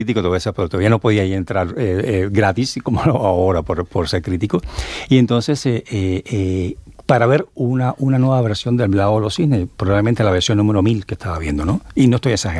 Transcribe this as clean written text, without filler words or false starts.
crítico, pero todavía no podía ahí entrar gratis, como ahora por ser crítico. Y entonces, para ver una nueva versión del Lago de los Cisnes, probablemente la versión número 1000 que estaba viendo, ¿no? Y no estoy exagerando.